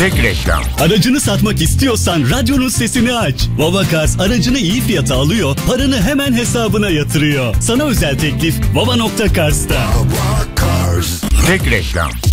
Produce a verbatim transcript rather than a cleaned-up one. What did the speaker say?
Tek reklam. Aracını satmak istiyorsan radyonun sesini aç. Vava Cars aracını iyi fiyata alıyor, paranı hemen hesabına yatırıyor. Sana özel teklif vava nokta cars'ta. Tek reklam.